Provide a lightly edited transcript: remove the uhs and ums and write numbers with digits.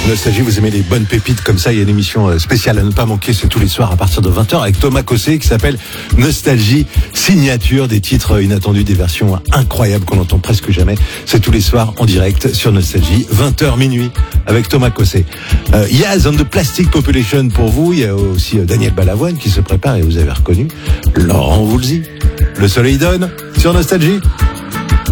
Nostalgie, vous aimez les bonnes pépites comme ça, il y a une émission spéciale à ne pas manquer, c'est tous les soirs à partir de 20h avec Thomas Cossé qui s'appelle Nostalgie Signature, des titres inattendus, des versions incroyables qu'on n'entend presque jamais. C'est tous les soirs en direct sur Nostalgie, 20h minuit avec Thomas Cossé. Yaz on the Plastic Population pour vous, il y a aussi Daniel Balavoine qui se prépare et vous avez reconnu Laurent Voulzy. Le soleil donne sur Nostalgie.